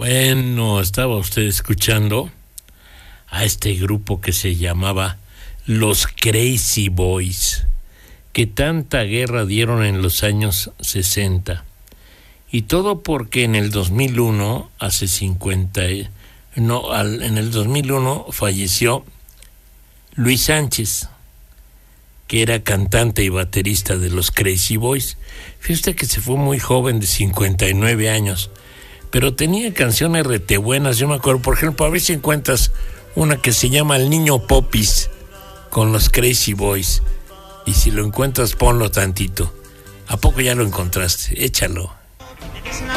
Bueno, estaba usted escuchando a este grupo que se llamaba Los Crazy Boys, que tanta guerra dieron en los años 60. Y todo porque en el 2001, en el 2001 falleció Luis Sánchez, que era cantante y baterista de los Crazy Boys. Fíjate que se fue muy joven, de 59 años, pero tenía canciones rete buenas. Yo me acuerdo, por ejemplo, a ver si encuentras una que se llama El Niño Popis con los Crazy Boys, y si lo encuentras ponlo tantito. ¿A poco ya lo encontraste? Échalo.